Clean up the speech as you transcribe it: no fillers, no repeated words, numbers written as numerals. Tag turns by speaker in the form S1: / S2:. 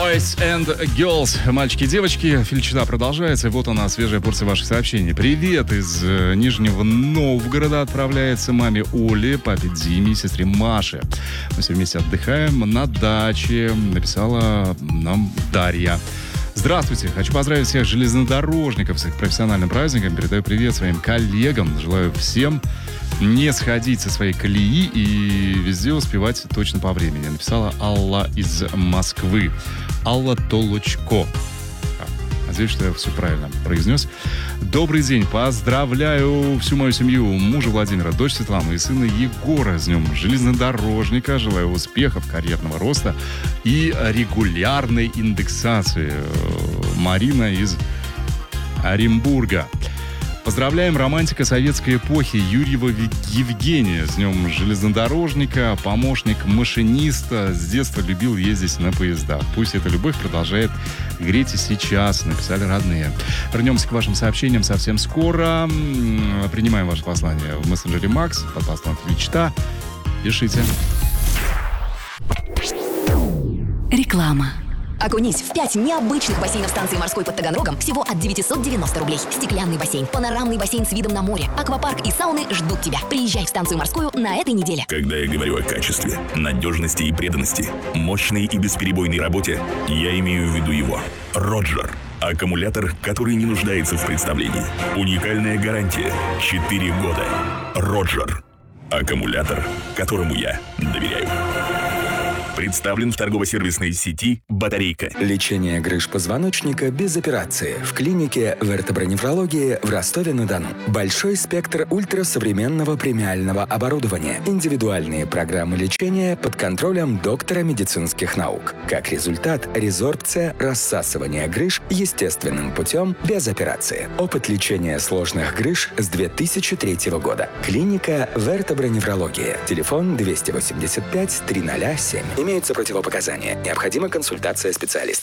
S1: Boys and Girls, мальчики и девочки. Фильчина продолжается, и вот она, свежая порция ваших сообщений. Привет из Нижнего Новгорода отправляется маме Оле, папе Диме, сестре Маше. Мы все вместе отдыхаем на даче, написала нам Дарья. Здравствуйте, хочу поздравить всех железнодорожников с их профессиональным праздником. Передаю привет своим коллегам, желаю всем не сходить со своей колеи и везде успевать точно по времени. Написала Алла из Москвы. Алла Толочко. Надеюсь, что я все правильно произнес. Добрый день. Поздравляю всю мою семью, мужа Владимира, дочь Светлану и сына Егора с днем железнодорожника. Желаю успехов, карьерного роста и регулярной индексации. Марина из Оренбурга. Поздравляем романтика советской эпохи Юрьева Евгения с днем железнодорожника, помощник машиниста. С детства любил ездить на поездах. Пусть эта любовь продолжает греть и сейчас, написали родные. Вернемся к вашим сообщениям совсем скоро. Принимаем ваше послание в мессенджере Макс под постом Фильчина. Пишите.
S2: Реклама.
S3: Окунись в 5 необычных бассейнов станции морской под Таганрогом всего от 990 рублей. Стеклянный бассейн, панорамный бассейн с видом на море, аквапарк и сауны ждут тебя. Приезжай в станцию морскую на этой неделе.
S4: Когда я говорю о качестве, надежности и преданности, мощной и бесперебойной работе, я имею в виду его. Роджер. Аккумулятор, который не нуждается в представлении. Уникальная гарантия. 4 года. Роджер. Аккумулятор, которому я доверяю. Представлен в торгово-сервисной сети «Батарейка».
S5: Лечение грыж позвоночника без операции в клинике вертоброневрологии в Ростове-на-Дону. Большой спектр ультрасовременного премиального оборудования. Индивидуальные программы лечения под контролем доктора медицинских наук. Как результат, резорбция, рассасывание грыж естественным путем без операции. Опыт лечения сложных грыж с 2003 года. Клиника вертоброневрологии. Телефон 285 307. Имеются противопоказания. Необходима консультация специалиста.